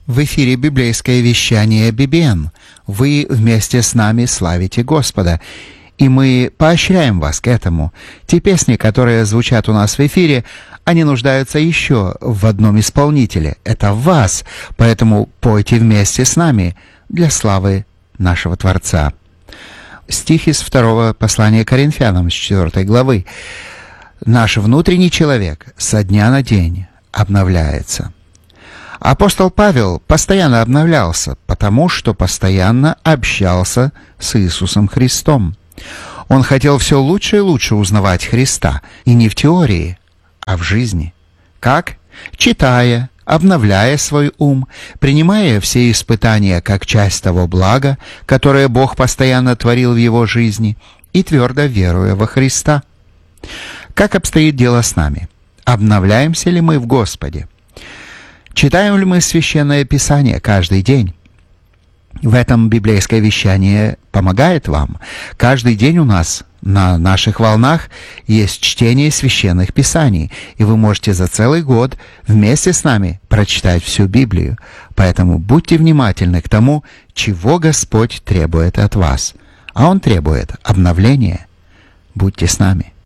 В эфире библейское вещание BBN. Вы вместе с нами славите Господа, и мы поощряем вас к этому. Те песни, которые звучат у нас в эфире, они нуждаются еще в одном исполнителе. Это в вас, поэтому пойте вместе с нами для славы нашего Творца. Стих из 2 послания Коринфянам, с 4 главы. «Наш внутренний человек со дня на день обновляется». Апостол Павел постоянно обновлялся, потому что постоянно общался с Иисусом Христом. Он хотел все лучше и лучше узнавать Христа, и не в теории, а в жизни. Как? Читая, обновляя свой ум, принимая все испытания как часть того блага, которое Бог постоянно творил в его жизни, и твердо веруя во Христа. Как обстоит дело с нами? Обновляемся ли мы в Господе? Читаем ли мы Священное Писание каждый день? В этом библейское вещание помогает вам. Каждый день у нас на наших волнах есть чтение Священных Писаний, и вы можете за целый год вместе с нами прочитать всю Библию. Поэтому будьте внимательны к тому, чего Господь требует от вас. А Он требует обновления. Будьте с нами.